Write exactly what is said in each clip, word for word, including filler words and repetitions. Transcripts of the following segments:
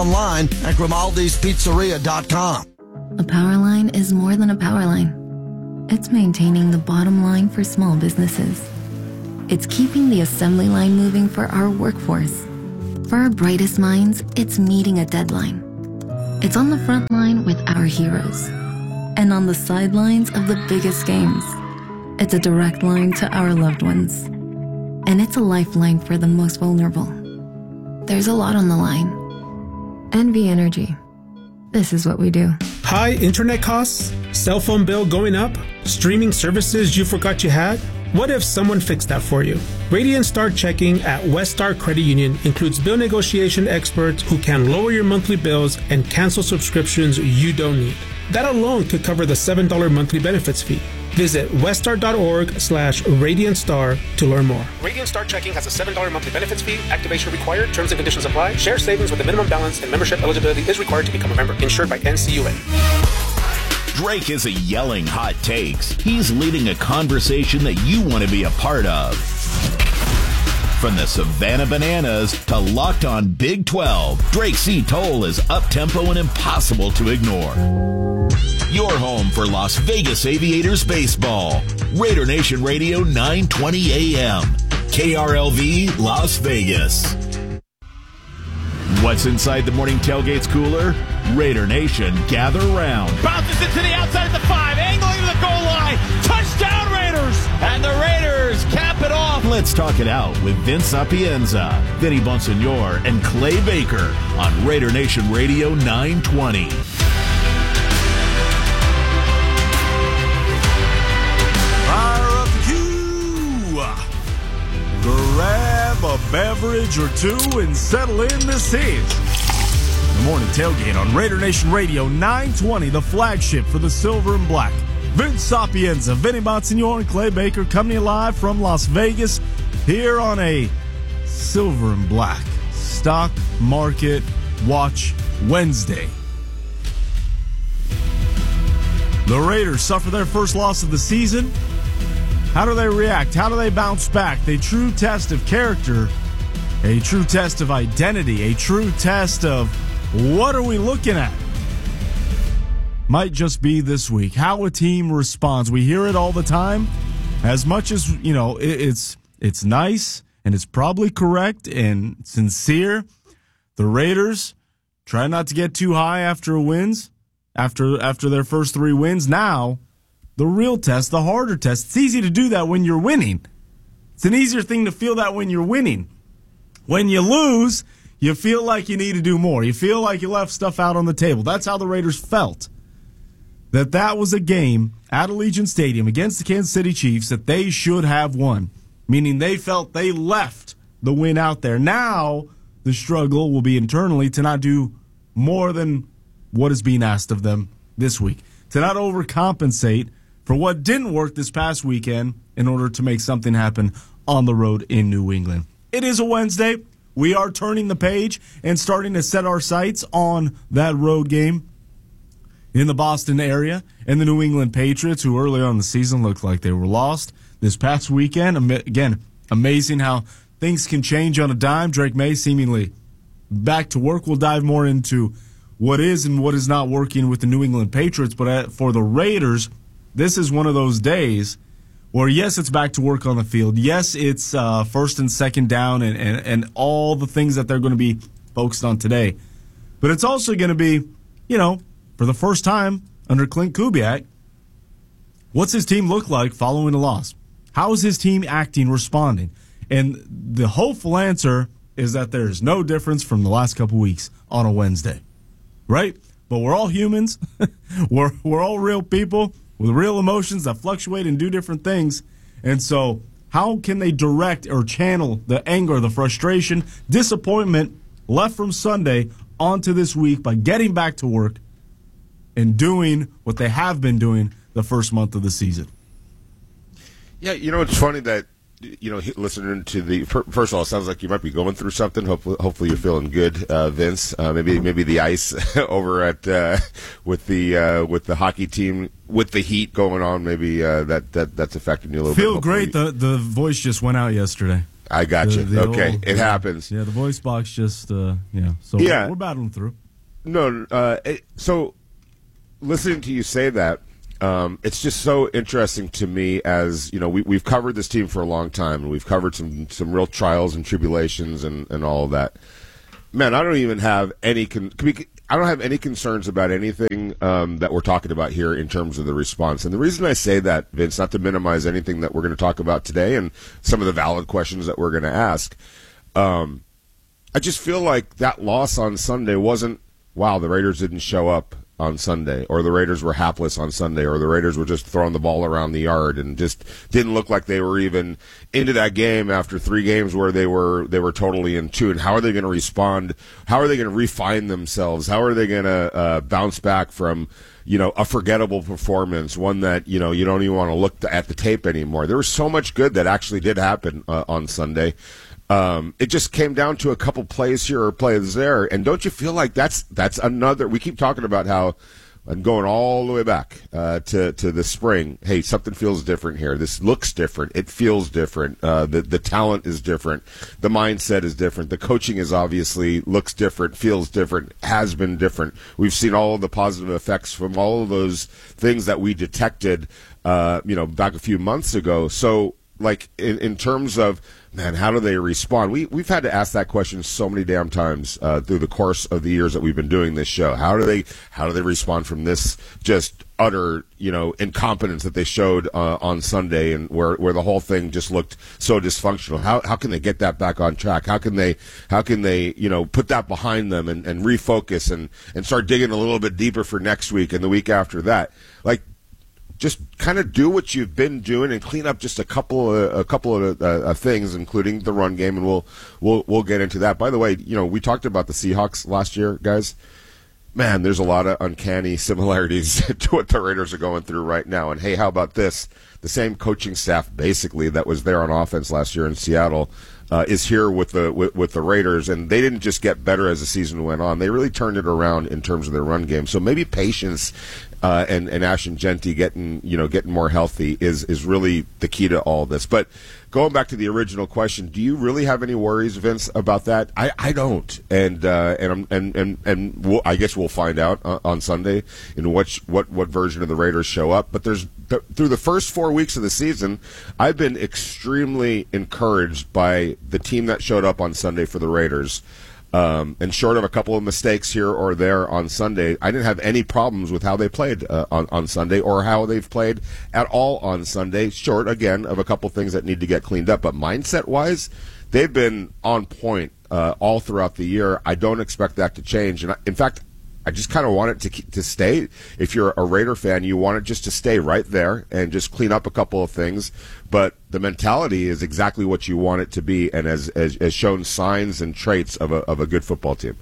online at grimaldi's pizzeria dot com. A power line is more than a power line. It's maintaining the bottom line for small businesses. It's keeping the assembly line moving for our workforce. For our brightest minds, it's meeting a deadline. It's on the front line with our heroes. And on the sidelines of the biggest games. It's a direct line to our loved ones. And it's a lifeline for the most vulnerable. There's a lot on the line. N V Energy. This is what we do. High internet costs? Cell phone bill going up? Streaming services you forgot you had? What if someone fixed that for you? Radiant Star Checking at West Star Credit Union includes bill negotiation experts who can lower your monthly bills and cancel subscriptions you don't need. That alone could cover the seven dollars monthly benefits fee. Visit weststar.org slash Radiant Star to learn more. Radiant Star Checking has a seven dollars monthly benefits fee. Activation required. Terms and conditions apply. Share savings with a minimum balance and membership eligibility is required to become a member. Insured by N C U A. Drake isn't yelling hot takes. He's leading a conversation that you want to be a part of. From the Savannah Bananas to Locked On Big twelve, Drake C. Toll is up-tempo and impossible to ignore. Your home for Las Vegas Aviators baseball. Raider Nation Radio nine twenty A M. K R L V Las Vegas. What's inside the morning tailgate's cooler? Raider Nation, gather round. Bounces it to the outside of the five, angling to the goal line. Touchdown Raiders! And the Raiders cap it off. Let's talk it out with Vince Sapienza, Vinny Bonsignor, and Clay Baker on Raider Nation Radio nine twenty. Fire up the queue. Grab a beverage or two and settle in this is the morning tailgate on Raider Nation Radio nine twenty, the flagship for the silver and black. Vince Sapienza, Vinny Bonsignor, and Clay Baker coming to you live from Las Vegas here on a silver and black stock market watch Wednesday. The Raiders suffer their first loss of the season. How do they react? How do they bounce back? A true test of character, a true test of identity, a true test of what are we looking at? Might just be this week. How a team responds. We hear it all the time. As much as, you know, it, it's it's nice and it's probably correct and sincere. The Raiders try not to get too high after wins, after after their first three wins. Now, the real test, the harder test. It's easy to do that when you're winning. It's an easier thing to feel that when you're winning. When you lose, you feel like you need to do more. You feel like you left stuff out on the table. That's how the Raiders felt. That that was a game at Allegiant Stadium against the Kansas City Chiefs that they should have won. Meaning they felt they left the win out there. Now, the struggle will be internally to not do more than what is being asked of them this week. To not overcompensate for what didn't work this past weekend in order to make something happen on the road in New England. It is a Wednesday. We are turning the page and starting to set our sights on that road game in the Boston area and the New England Patriots, who early on in the season looked like they were lost. This past weekend, again, amazing how things can change on a dime. Drake May seemingly back to work. We'll dive more into what is and what is not working with the New England Patriots. But for the Raiders, this is one of those days where, yes, it's back to work on the field. Yes, it's uh, first and second down and, and, and all the things that they're going to be focused on today. But it's also going to be, you know, for the first time under Clint Kubiak, what's his team look like following a loss? How is his team acting, responding? And the hopeful answer is that there is no difference from the last couple weeks on a Wednesday, right? But we're all humans. we're we're all real people with real emotions that fluctuate and do different things. And so how can they direct or channel the anger, the frustration, disappointment left from Sunday onto this week by getting back to work and doing what they have been doing the first month of the season? Yeah, you know, it's funny that, you know, listening to the, first of all, it sounds like you might be going through something. Hopefully, hopefully you're feeling good, uh, Vince. Uh, maybe, maybe the ice over at, uh, with the, uh, with the hockey team, with the heat going on, maybe, uh, that, that, that's affecting you a little Feel bit. Feel great. The, the voice just went out yesterday. I got The- you. the Okay, old- it happens. Yeah, the voice box just, uh, yeah. So Yeah. we're, we're battling through. No, uh, it, so listening to you say that, um, it's just so interesting to me. As you know, we, we've covered this team for a long time, and we've covered some some real trials and tribulations and, and all of that. Man, I don't even have any. Con- I don't have any concerns about anything um, that we're talking about here in terms of the response. And the reason I say that, Vince, not to minimize anything that we're going to talk about today and some of the valid questions that we're going to ask, um, I just feel like that loss on Sunday wasn't, wow, the Raiders didn't show up on Sunday, or the Raiders were hapless on Sunday, or the Raiders were just throwing the ball around the yard and just didn't look like they were even into that game after three games where they were they were totally in tune. How are they going to respond? How are they going to refine themselves? How are they going to uh, bounce back from, you know, a forgettable performance, one that, you know, you don't even want to look at the tape anymore? There was so much good that actually did happen uh, on Sunday. Um, it just came down to a couple plays here or plays there, and don't you feel like that's that's another? We keep talking about how, and going all the way back uh, to to the spring. Hey, something feels different here. This looks different. It feels different. Uh, the the talent is different. The mindset is different. The coaching is obviously looks different, feels different, has been different. We've seen all of the positive effects from all of those things that we detected, uh, you know, back a few months ago. So, like in, in terms of, man, how do they respond? We, we've had to ask that question so many damn times uh, through the course of the years that we've been doing this show. How do they how do they respond from this just utter, you know, incompetence that they showed uh, on Sunday, and where, where the whole thing just looked so dysfunctional? How how can they get that back on track? How can they how can they you know put that behind them and, and refocus and, and start digging a little bit deeper for next week and the week after that? Like, just kind of do what you've been doing and clean up just a couple of a couple of uh, things, including the run game, and we'll we'll we'll get into that. By the way, you know, we talked about the Seahawks last year, guys. Man, there's a lot of uncanny similarities to what the Raiders are going through right now. And hey, how about this? The same coaching staff, basically, that was there on offense last year in Seattle, uh, is here with the with, with the Raiders, and they didn't just get better as the season went on. They really turned it around in terms of their run game. So maybe patience uh, and and Ashton Genty getting you know getting more healthy is is really the key to all this. But going back to the original question, do you really have any worries, Vince, about that? I, I don't, and uh, and I'm, and and and we'll, I guess we'll find out uh, on Sunday in which what what version of the Raiders show up. But there's th- through the first four weeks of the season, I've been extremely encouraged by the team that showed up on Sunday for the Raiders. Um, and short of a couple of mistakes here or there on Sunday, I didn't have any problems with how they played uh, on, on Sunday or how they've played at all on Sunday, short, again, of a couple things that need to get cleaned up. But mindset-wise, they've been on point uh, all throughout the year. I don't expect that to change. And I, in fact, I just kind of want it to to stay. If you're a Raider fan, you want it just to stay right there and just clean up a couple of things. But the mentality is exactly what you want it to be, and has, has, has shown signs and traits of a of a good football team.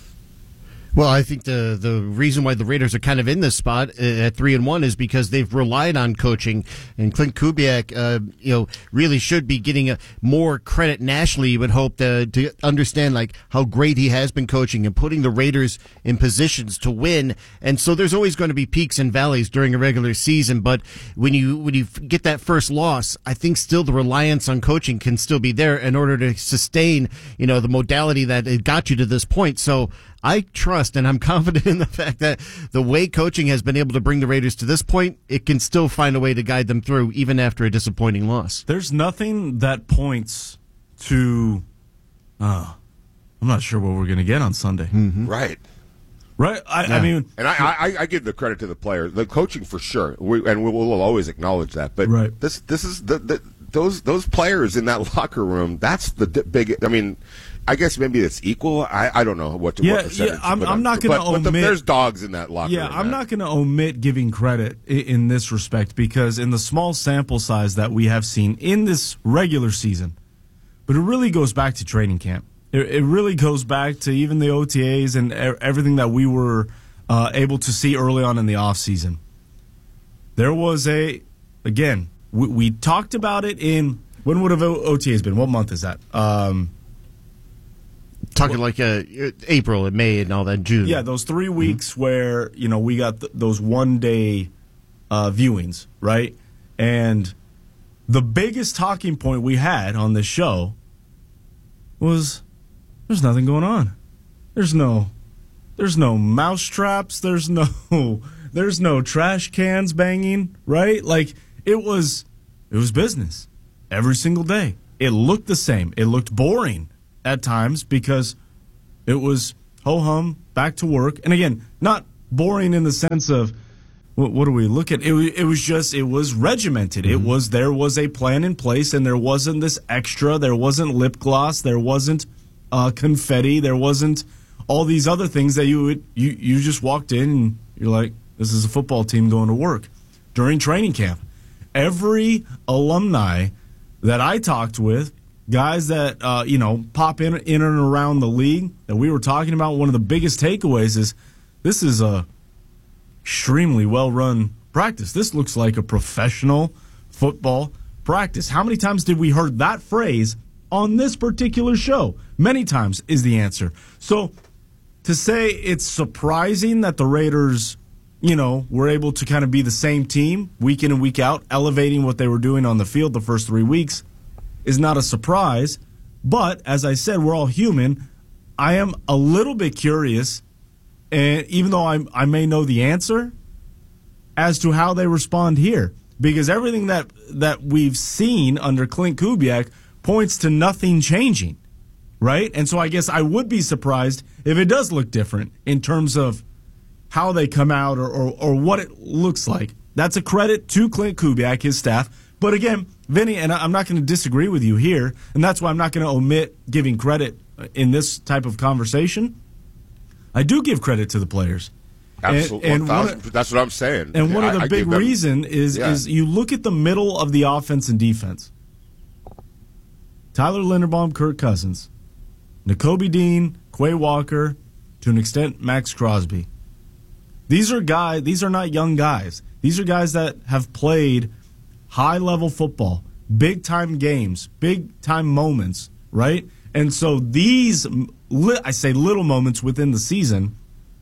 Well, I think the the reason why the Raiders are kind of in this spot at three and one is because they've relied on coaching, and Clint Kubiak, uh, you know, really should be getting a, more credit nationally. You would hope to, to understand like how great he has been coaching and putting the Raiders in positions to win. And so there's always going to be peaks and valleys during a regular season. But when you when you get that first loss, I think still the reliance on coaching can still be there in order to sustain, you know, the modality that it got you to this point. So I trust and I'm confident in the fact that the way coaching has been able to bring the Raiders to this point, it can still find a way to guide them through even after a disappointing loss. There's nothing that points to, uh, I'm not sure what we're going to get on Sunday. Mm-hmm. Right. Right? I, Yeah. I mean, And I, I, I give the credit to the players, the coaching for sure, we, and we will always acknowledge that. But Right. this this is the, the those those players in that locker room. That's the di- big. I mean, I guess maybe it's equal. I, I don't know what to Yeah, what percentage. yeah, I'm- but, I'm not gonna but, but the, omit- there's dogs in that locker yeah, room. I'm man. not going to omit giving credit in, in this respect because in the small sample size that we have seen in this regular season, but it really goes back to training camp. It, it really goes back to even the O T As and e- everything that we were uh, able to see early on in the offseason. There was a, again, we, we talked about it in, when would have O T As been? What month is that? Um, Talking like uh, April and May and all that, June. Yeah, those three weeks mm-hmm. where, you know, we got th- those one-day uh, viewings, right? And the biggest talking point we had on this show was there's nothing going on. There's no there's no mouse traps, there's no there's no trash cans banging, right? Like it was it was business every single day. It looked the same. It looked boring at times because it was ho-hum, back to work. And again, not boring in the sense of what, what do we look at? It, it was just, it was regimented. Mm-hmm. It was, there was a plan in place, and there wasn't this extra. There wasn't lip gloss. There wasn't uh, confetti. There wasn't all these other things that you would, you, you just walked in and you're like, this is a football team going to work. During training camp, every alumni that I talked with, guys that, uh, you know, pop in, in and around the league that we were talking about, one of the biggest takeaways is this is a extremely well-run practice. This looks like a professional football practice. How many times did we heard that phrase on this particular show? Many times is the answer. So to say it's surprising that the Raiders, you know, were able to kind of be the same team week in and week out, elevating what they were doing on the field the first three weeks, is not a surprise. But as I said, we're all human. I am a little bit curious, and even though I, I may know the answer, as to how they respond here. Because everything that, that we've seen under Clint Kubiak points to nothing changing, right? And so I guess I would be surprised if it does look different in terms of how they come out or, or, or what it looks like. That's a credit to Clint Kubiak, his staff. But again, Vinny, and I'm not going to disagree with you here, and that's why I'm not going to omit giving credit in this type of conversation. I do give credit to the players. Absolutely. And, and of, that's what I'm saying. And one I, of the I big them, reason is, yeah. is you look at the middle of the offense and defense. Tyler Linderbaum, Kirk Cousins, Nakobe Dean, Quay Walker, to an extent, Max Crosby. These are guys. These are not young guys. These are guys that have played high-level football, big-time games, big-time moments, right? And so these, I say little moments within the season,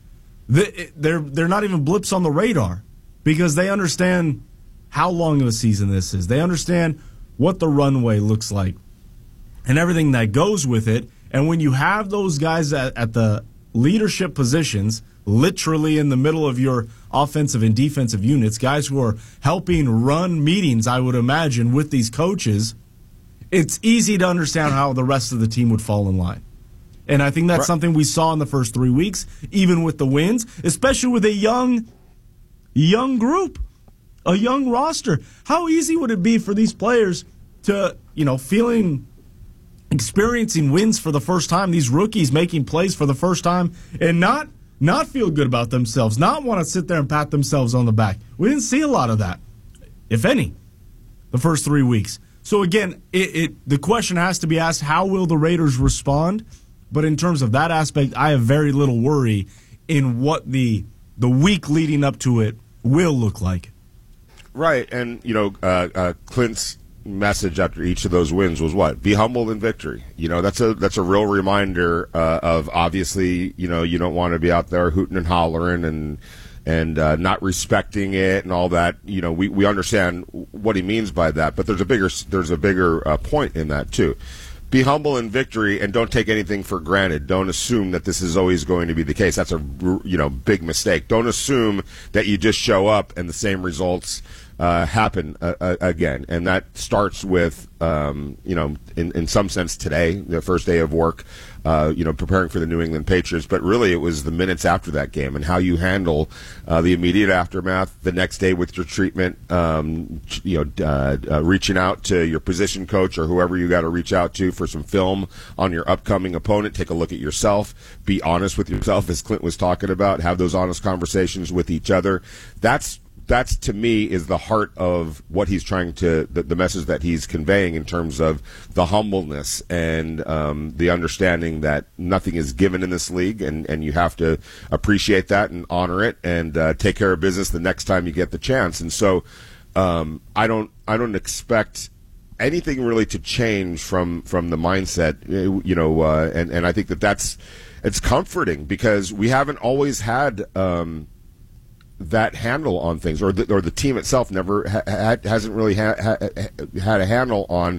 they're they're not even blips on the radar because they understand how long of a season this is. They understand what the runway looks like and everything that goes with it. And when you have those guys at, at the leadership positions, literally in the middle of your offensive and defensive units, guys who are helping run meetings, I would imagine, with these coaches, it's easy to understand how the rest of the team would fall in line. And I think that's right. Something we saw in the first three weeks, even with the wins, especially with a young, young group, a young roster. How easy would it be for these players to, you know, feeling, experiencing wins for the first time, these rookies making plays for the first time, and not Not feel good about themselves, not want to sit there and pat themselves on the back. We didn't see a lot of that, if any, the first three weeks. So again, it, it the question has to be asked, how will the Raiders respond? But in terms of that aspect, I have very little worry in what the the week leading up to it will look like. Right, and, you know, uh, uh, Clint's message after each of those wins was what? Be humble in victory. You know, that's a that's a real reminder uh, of obviously, you know, you don't want to be out there hooting and hollering and and uh, not respecting it and all that. You know, we, we understand what he means by that, but there's a bigger there's a bigger uh, point in that too. Be humble in victory and don't take anything for granted. Don't assume that this is always going to be the case. That's a you know big mistake. Don't assume that you just show up and the same results Uh, happen uh, uh, again, and that starts with, um, you know, in, in some sense today, the first day of work, uh, you know, preparing for the New England Patriots, but really it was the minutes after that game and how you handle uh, the immediate aftermath, the next day with your treatment, um, you know, uh, uh, reaching out to your position coach or whoever you got to reach out to for some film on your upcoming opponent. Take a look at yourself. Be honest with yourself, as Clint was talking about. Have those honest conversations with each other. That's That's, to me, is the heart of what he's trying to, the, the message that he's conveying in terms of the humbleness and um, the understanding that nothing is given in this league, and, and you have to appreciate that and honor it and uh, take care of business the next time you get the chance. And so um, I don't I don't expect anything really to change from, from the mindset, you know, uh, and, and I think that that's, it's comforting because we haven't always had um, – that handle on things, or the, or the team itself never ha- ha- hasn't really ha- ha- had a handle on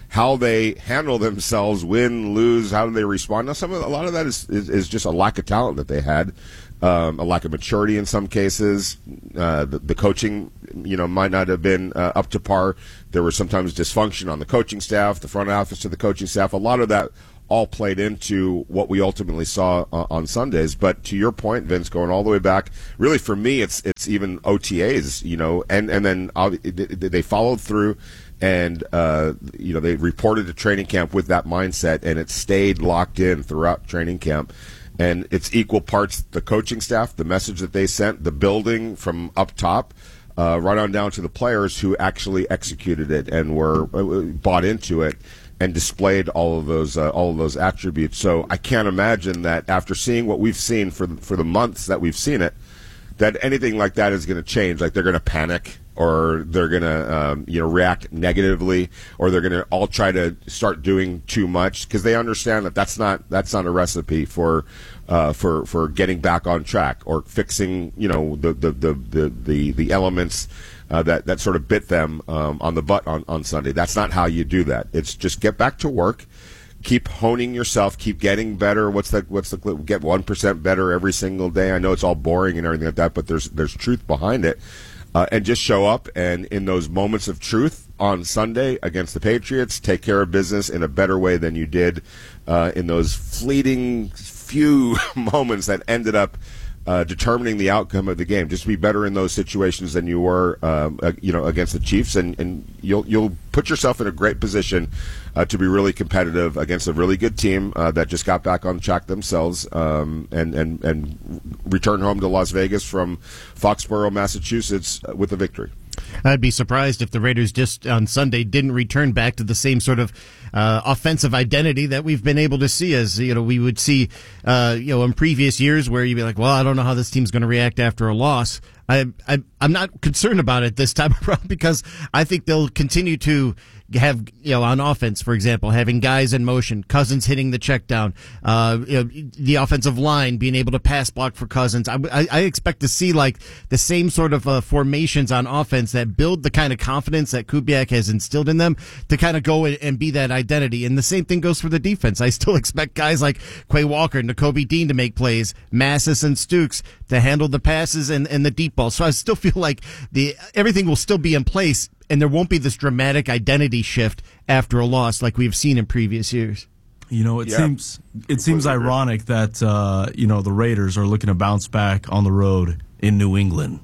how they handle themselves, win, lose, how do they respond. Now, some of a lot of that is, is, is just a lack of talent that they had, um, a lack of maturity in some cases. Uh, the, the coaching, you know, might not have been uh, up to par. There was sometimes dysfunction on the coaching staff, the front office to the coaching staff. A lot of that all played into what we ultimately saw uh, on Sundays. But to your point, Vince, going all the way back, really for me, it's it's even O T As, you know, and and then uh, they followed through, and uh, you know they reported to training camp with that mindset, and it stayed locked in throughout training camp. And it's equal parts the coaching staff, the message that they sent, the building from up top, uh, right on down to the players who actually executed it and were uh, bought into it and displayed all of those uh, all of those attributes. So I can't imagine that after seeing what we've seen for for the months that we've seen it, that anything like that is going to change. Like they're going to panic, or they're going to um, you know react negatively, or they're going to all try to start doing too much, because they understand that that's not that's not a recipe for uh, for for getting back on track or fixing you know the the the the the, the elements Uh, that, that sort of bit them um, on the butt on, on Sunday. That's not how you do that. It's just get back to work, keep honing yourself, keep getting better. What's the what's the get one percent better every single day? I know it's all boring and everything like that, but there's there's truth behind it. Uh, and just show up, and in those moments of truth on Sunday against the Patriots, take care of business in a better way than you did uh, in those fleeting few moments that ended up Uh, determining the outcome of the game. Just be better in those situations than you were, um, uh, you know, against the Chiefs, and, and you'll you'll put yourself in a great position uh, to be really competitive against a really good team uh, that just got back on track themselves, um, and and and return home to Las Vegas from Foxborough, Massachusetts, uh, with a victory. I'd be surprised if the Raiders just on Sunday didn't return back to the same sort of uh, offensive identity that we've been able to see, as you know we would see uh, you know in previous years, where you'd be like, well, I don't know how this team's going to react after a loss. I, I I'm not concerned about it this time around, because I think they'll continue to have, you know, on offense, for example, having guys in motion, Cousins hitting the check down, uh, you know, the offensive line being able to pass block for Cousins. I, I, I expect to see like the same sort of uh, formations on offense that build the kind of confidence that Kubiak has instilled in them to kind of go and, and be that identity. And the same thing goes for the defense. I still expect guys like Quay Walker and Nakobe Dean to make plays, Massis and Stukes to handle the passes and, and the deep ball. So I still feel like the everything will still be in place, and there won't be this dramatic identity shift after a loss like we've seen in previous years. You know, it yeah. seems it seems ironic that uh, you know the Raiders are looking to bounce back on the road in New England,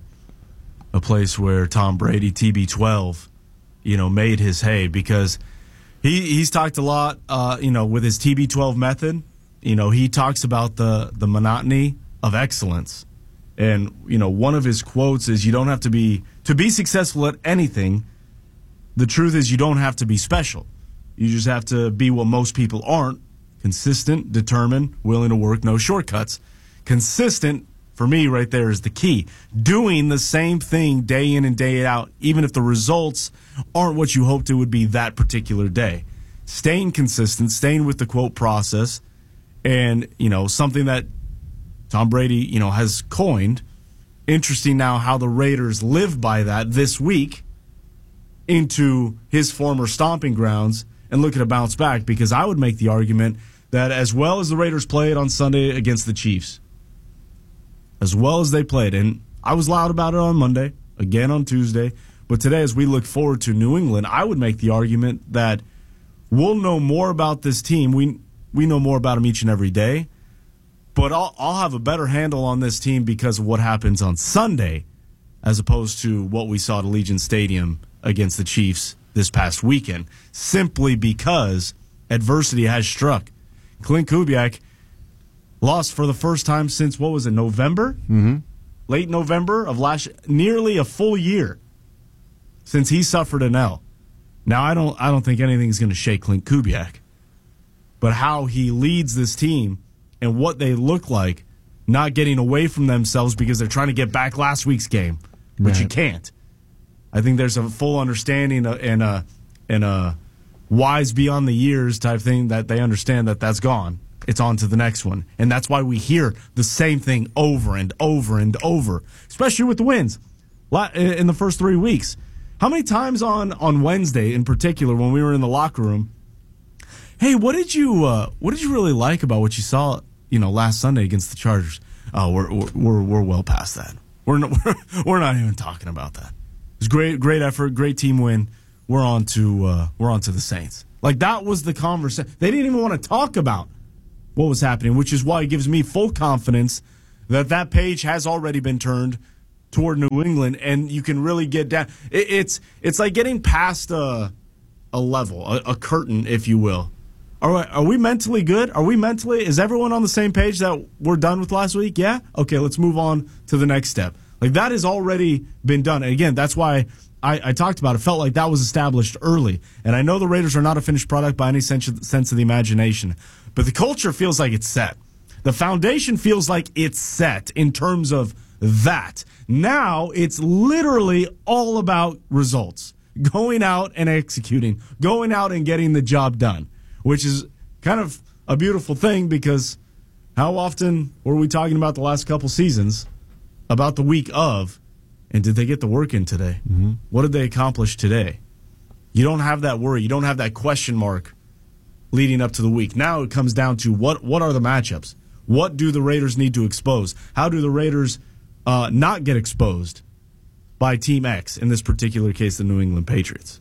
a place where Tom Brady, T B twelve, you know, made his hay, because he he's talked a lot, uh, you know, with his T B twelve method. You know, he talks about the the monotony of excellence. And, you know, one of his quotes is, you don't have to be, to be successful at anything, the truth is you don't have to be special. You just have to be what most people aren't: consistent, determined, willing to work, no shortcuts. Consistent, for me, right there is the key. Doing the same thing day in and day out, even if the results aren't what you hoped it would be that particular day. Staying consistent, staying with the quote process, and, you know, something that Tom Brady, you know, has coined. Interesting now how the Raiders live by that this week into his former stomping grounds and looking to bounce back, because I would make the argument that as well as the Raiders played on Sunday against the Chiefs, as well as they played, and I was loud about it on Monday, again on Tuesday, but today as we look forward to New England, I would make the argument that we'll know more about this team. We, we know more about them each and every day. But I'll, I'll have a better handle on this team because of what happens on Sunday, as opposed to what we saw at Allegiant Stadium against the Chiefs this past weekend, simply because adversity has struck. Clint Kubiak lost for the first time since, what was it, November? Mm-hmm. Late November of last year, nearly a full year since he suffered an L. Now, I don't, I don't think anything's going to shake Clint Kubiak, but how he leads this team and what they look like, not getting away from themselves because they're trying to get back last week's game, but right. You can't. I think there's a full understanding and a, and a wise beyond the years type thing that they understand that that's gone. It's on to the next one. And that's why we hear the same thing over and over and over, especially with the wins in the first three weeks. How many times on, on Wednesday in particular when we were in the locker room, hey, what did you uh, what did you really like about what you saw, you know, last Sunday against the Chargers? Oh, we're we're we're well past that. We're not, we're, we're not even talking about that. It was great, great effort, great team win. We're on to uh, we're on to the Saints. Like, that was the conversation. They didn't even want to talk about what was happening, which is why it gives me full confidence that that page has already been turned toward New England, and you can really get down. It, it's it's like getting past a a level, a, a curtain, if you will. Are we, are we mentally good? Are we mentally? Is everyone on the same page that we're done with last week? Yeah? Okay, let's move on to the next step. Like, that has already been done. And again, that's why I, I talked about it. It felt like that was established early. And I know the Raiders are not a finished product by any sense, sense of the imagination, but the culture feels like it's set. The foundation feels like it's set in terms of that. Now it's literally all about results. Going out and executing. Going out and getting the job done. Which is kind of a beautiful thing, because how often were we talking about the last couple seasons about the week of, and did they get the work in today? Mm-hmm. What did they accomplish today? You don't have that worry. You don't have that question mark leading up to the week. Now it comes down to what, what are the matchups? What do the Raiders need to expose? How do the Raiders uh, not get exposed by Team X, in this particular case, the New England Patriots?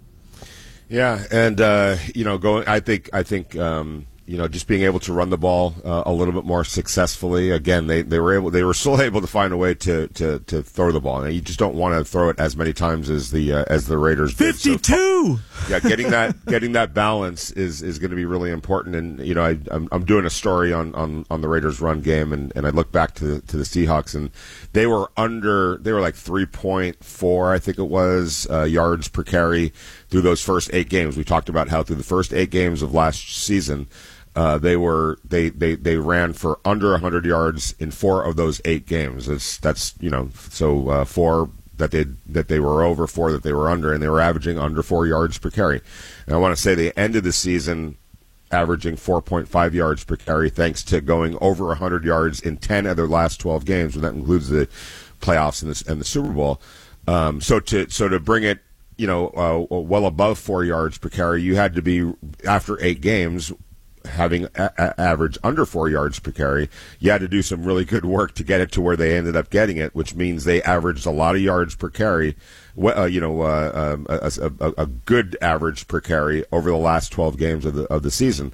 Yeah, and uh, you know, going. I think. I think. Um, you know, just being able to run the ball uh, a little bit more successfully. Again, they, they were able. They were still able to find a way to, to, to throw the ball. And you just don't want to throw it as many times as the uh, as the Raiders did. fifty-two. So, yeah, getting that getting that balance is, is going to be really important. And you know, I, I'm I'm doing a story on, on, on the Raiders' run game, and, and I look back to the, to the Seahawks, and they were under. They were like three point four, I think it was, uh, yards per carry through those first eight games. We talked about how through the first eight games of last season, uh, they were they, they, they ran for under one hundred yards in four of those eight games. It's, that's you know so uh, four that they that they were over, four that they were under, and they were averaging under four yards per carry. And I want to say they ended the season averaging four point five yards per carry, thanks to going over one hundred yards in ten of their last twelve games, and that includes the playoffs and the, and the Super Bowl. Um, so to so to bring it, you know, uh, well above four yards per carry, you had to be, after eight games, having a- a- average under four yards per carry. You had to do some really good work to get it to where they ended up getting it, which means they averaged a lot of yards per carry, uh, you know, uh, um, a, a, a good average per carry over the last twelve games of the of the season.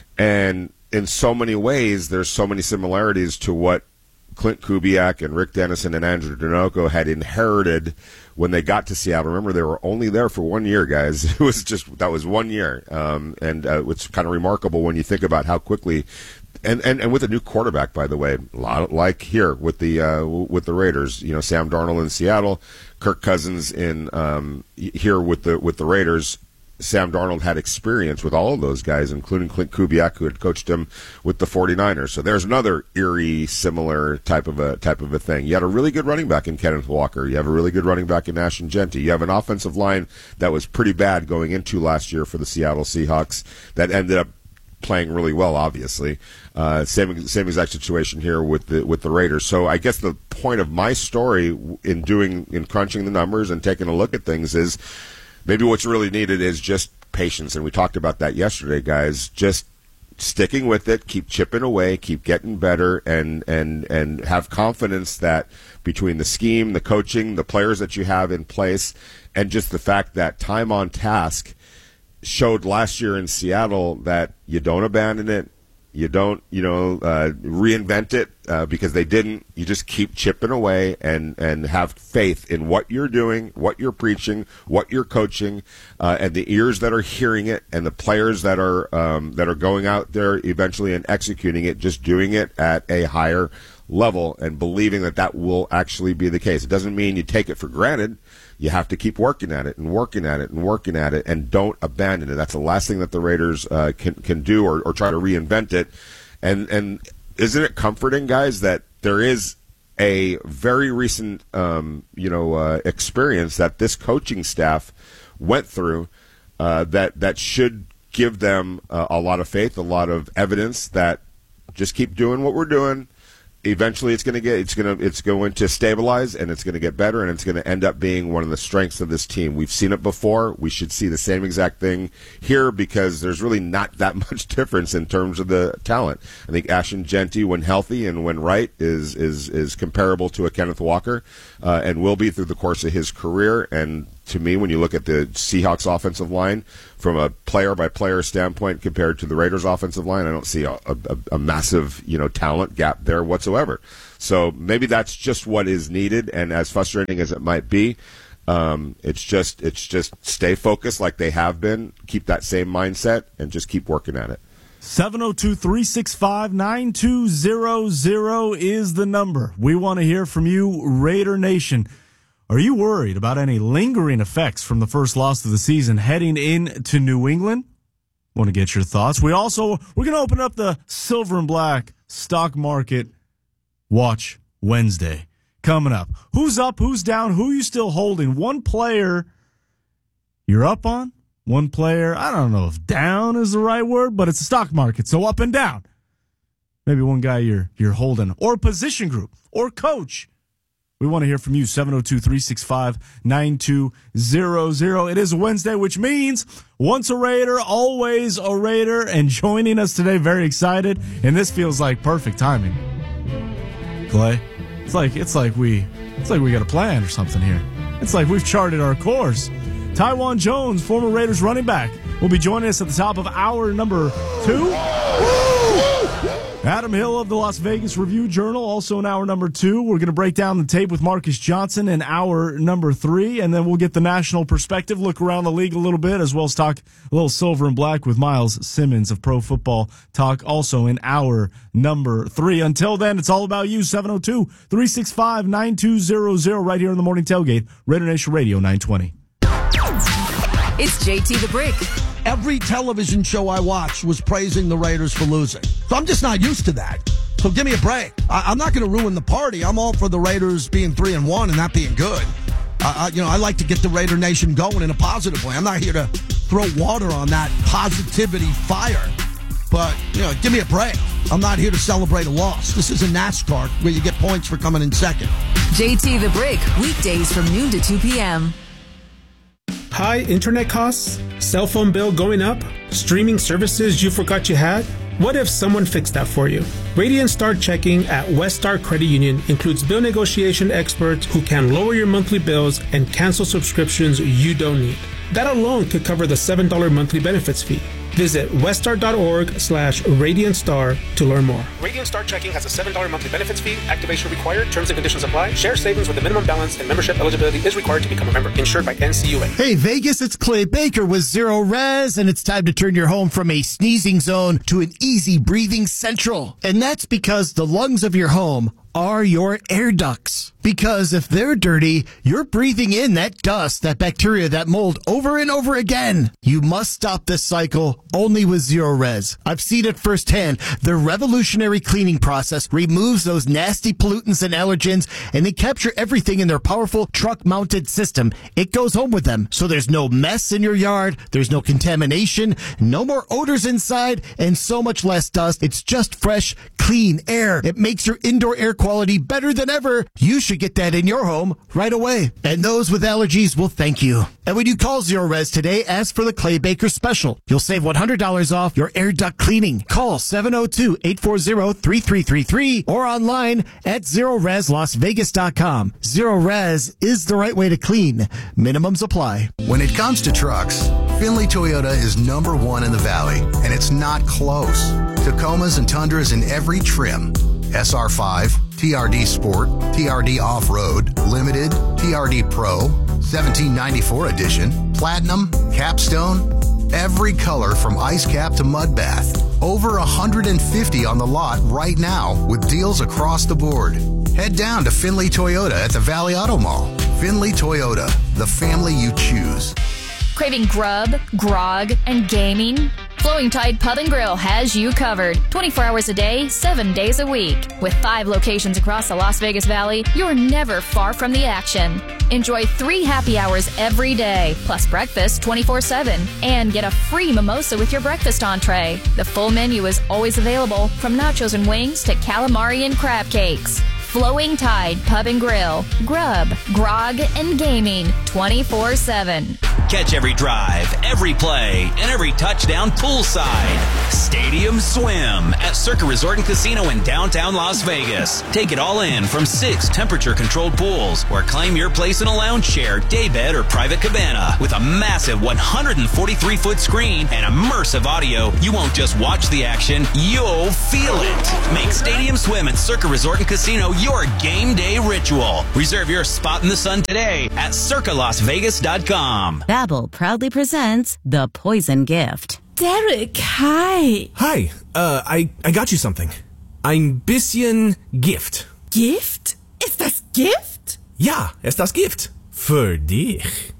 And in so many ways, there's so many similarities to what Clint Kubiak and Rick Dennison and Andrew Dinoco had inherited when they got to Seattle. Remember, they were only there for one year, guys. It was just, that was one year. Um, and uh, it's kind of remarkable when you think about how quickly, and, and, and with a new quarterback, by the way, a lot like here with the uh, with the Raiders, you know, Sam Darnold in Seattle, Kirk Cousins in um, here with the with the Raiders. Sam Darnold had experience with all of those guys, including Clint Kubiak, who had coached him with the forty-niners. So there's another eerie, similar type of a type of a thing. You had a really good running back in Kenneth Walker. You have a really good running back in Ashton Genty. You have an offensive line that was pretty bad going into last year for the Seattle Seahawks that ended up playing really well, obviously. Uh, same same exact situation here with the with the Raiders. So I guess the point of my story in doing in crunching the numbers and taking a look at things is, maybe what's really needed is just patience, and we talked about that yesterday, guys. Just sticking with it, keep chipping away, keep getting better, and and and have confidence that between the scheme, the coaching, the players that you have in place, and just the fact that time on task showed last year in Seattle that you don't abandon it, you don't, you know, uh, reinvent it, uh, because they didn't. You just keep chipping away and, and have faith in what you're doing, what you're preaching, what you're coaching, uh, and the ears that are hearing it, and the players that are um, that are going out there eventually and executing it, just doing it at a higher level and believing that that will actually be the case. It doesn't mean you take it for granted. You have to keep working at it and working at it and working at it, and don't abandon it. That's the last thing that the Raiders uh, can can do, or, or try to reinvent it. And and isn't it comforting, guys, that there is a very recent um, you know uh, experience that this coaching staff went through uh, that that should give them uh, a lot of faith, a lot of evidence that just keep doing what we're doing. eventually it's going to get it's going to it's going to stabilize, and it's going to get better, and it's going to end up being one of the strengths of this team. We've seen it before. We should see the same exact thing here, because there's really not that much difference in terms of the talent. I think Ashton Jeanty, when healthy and when right, is is is comparable to a Kenneth Walker, uh, and will be through the course of his career. And to me, when you look at the Seahawks offensive line from a player-by-player standpoint compared to the Raiders offensive line, I don't see a, a, a massive, you know, talent gap there whatsoever. So maybe that's just what is needed, and as frustrating as it might be, um, it's just it's just stay focused like they have been, keep that same mindset, and just keep working at it. seven oh two, three six five, nine two zero zero is the number. We want to hear from you, Raider Nation. Are you worried about any lingering effects from the first loss of the season heading into New England? Want to get your thoughts. We also, we're going to open up the Silver and Black Stock Market Watch Wednesday coming up. Who's up? Who's down? Who are you still holding? One player you're up on. One player, I don't know if down is the right word, but it's a stock market, so up and down. Maybe one guy you're you're holding, or position group, or coach. We want to hear from you, seven oh two, three six five, nine two zero zero. It is a Wednesday, which means once a Raider, always a Raider. And joining us today, very excited, and this feels like perfect timing. Clay, it's like it's like we it's like we got a plan or something here. It's like we've charted our course. Taiwan Jones, former Raiders running back, will be joining us at the top of hour number two. Adam Hill of the Las Vegas Review-Journal, also in hour number two. We're going to break down the tape with Marcus Johnson in hour number three, and then we'll get the national perspective, look around the league a little bit, as well as talk a little Silver and Black with Miles Simmons of Pro Football Talk, also in hour number three. Until then, it's all about you, seven oh two, three six five, nine two zero zero, right here in the Morning Tailgate, Raider Nation Radio nine twenty. It's J T the Brick. Every television show I watched was praising the Raiders for losing. So I'm just not used to that. So give me a break. I, I'm not going to ruin the party. I'm all for the Raiders being three and one and that being good. Uh, I, you know, I like to get the Raider Nation going in a positive way. I'm not here to throw water on that positivity fire. But, you know, give me a break. I'm not here to celebrate a loss. This is a NASCAR where you get points for coming in second. J T the Brick, weekdays from noon to two p.m. High internet costs? Cell phone bill going up? Streaming services you forgot you had? What if someone fixed that for you? Radiant Star Checking at Westar Credit Union includes bill negotiation experts who can lower your monthly bills and cancel subscriptions you don't need. That alone could cover the seven dollars monthly benefits fee. Visit westar.org slash Radiant Star to learn more. Radiant Star Checking has a seven dollars monthly benefits fee. Activation required. Terms and conditions apply. Share savings with a minimum balance and membership eligibility is required to become a member. Insured by N C U A. Hey, Vegas, it's Clay Baker with Zero Res, and it's time to turn your home from a sneezing zone to an easy breathing central. And that's because the lungs of your home are your air ducts. Because if they're dirty, you're breathing in that dust, that bacteria, that mold over and over again. You must stop this cycle only with Zero Res. I've seen it firsthand. Their revolutionary cleaning process removes those nasty pollutants and allergens, and they capture everything in their powerful truck-mounted system. It goes home with them, so there's no mess in your yard, there's no contamination, no more odors inside, and so much less dust. It's just fresh, clean air. It makes your indoor air quality better than ever. You should get that in your home right away. And those with allergies will thank you. And when you call Zero Res today, ask for the Clay Baker special. You'll save one hundred dollars off your air duct cleaning. Call seven oh two, eight four zero, three three three three or online at zero res las vegas dot com. Zero Res is the right way to clean. Minimums apply. When it comes to trucks, Findlay Toyota is number one in the Valley, and it's not close. Tacomas and Tundras in every trim. S R five, T R D Sport, T R D Off-Road, Limited, T R D Pro, seventeen ninety-four Edition, Platinum, Capstone, every color from Ice Cap to Mud Bath. Over one hundred fifty on the lot right now with deals across the board. Head down to Findlay Toyota at the Valley Auto Mall. Findlay Toyota, the family you choose. Craving grub, grog, and gaming? Flowing Tide Pub and Grill has you covered. twenty-four hours a day, seven days a week. With five locations across the Las Vegas Valley, you're never far from the action. Enjoy three happy hours every day, plus breakfast twenty-four seven. And get a free mimosa with your breakfast entree. The full menu is always available, from nachos and wings to calamari and crab cakes. Flowing Tide Pub and Grill. Grub, grog, and gaming twenty-four seven. Catch every drive, every play, and every touchdown poolside. Stadium Swim at Circa Resort and Casino in downtown Las Vegas. Take it all in from six temperature-controlled pools, or claim your place in a lounge chair, daybed, or private cabana. With a massive one hundred forty-three foot screen and immersive audio, you won't just watch the action, you'll feel it. Make Stadium Swim at Circa Resort and Casino your game day ritual. Reserve your spot in the sun today at circa las vegas dot com. Babbel proudly presents The Poison Gift. Derek, hi. Hi, uh, I, I got you something. Ein bisschen Gift. Gift? Ist das Gift? Ja, ist das Gift. Für dich.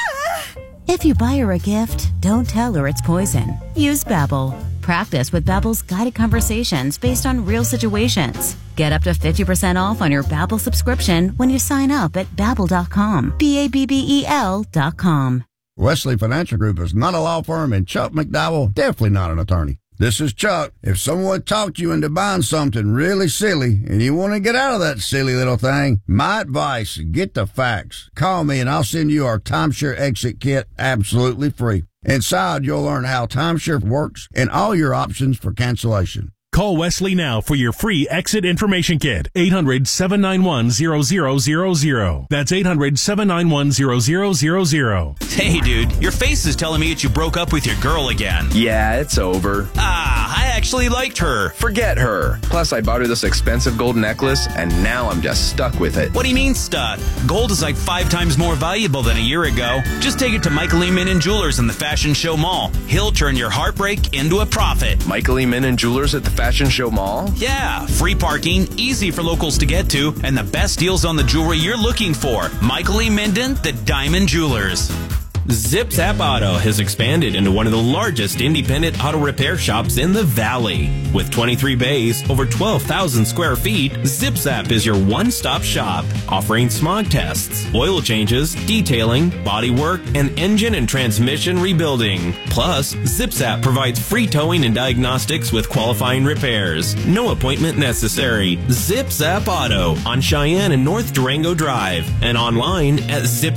If you buy her a gift, don't tell her it's poison. Use Babbel. Practice with Babbel's guided conversations based on real situations. Get up to fifty percent off on your Babbel subscription when you sign up at babbel dot com. B A B B E L dot com. Wesley Financial Group is not a law firm, and Chuck McDowell definitely not an attorney. This is Chuck. If someone talked you into buying something really silly and you want to get out of that silly little thing, my advice, get the facts. Call me and I'll send you our timeshare exit kit absolutely free. Inside, you'll learn how timeshare works and all your options for cancellation. Call Wesley now for your free exit information kit. eight hundred, seven nine one, zero zero zero zero. That's eight hundred, seven nine one, zero zero zero zero. Hey, dude, your face is telling me that you broke up with your girl again. Yeah, it's over. Ah, I actually liked her. Forget her. Plus, I bought her this expensive gold necklace, and now I'm just stuck with it. What do you mean stuck? Gold is like five times more valuable than a year ago. Just take it to Michael E. Min and Jewelers in the Fashion Show Mall. He'll turn your heartbreak into a profit. Michael E. Min and Jewelers at the Fashion Show Mall? Yeah, free parking, easy for locals to get to, and the best deals on the jewelry you're looking for. Michael E. Minden, the Diamond Jewelers. Zip Zap Auto has expanded into one of the largest independent auto repair shops in the Valley. With twenty-three bays, over twelve thousand square feet, Zip Zap is your one-stop shop, offering smog tests, oil changes, detailing, body work, and engine and transmission rebuilding. Plus, Zip Zap provides free towing and diagnostics with qualifying repairs. No appointment necessary. Zip Zap Auto on Cheyenne and North Durango Drive, and online at zip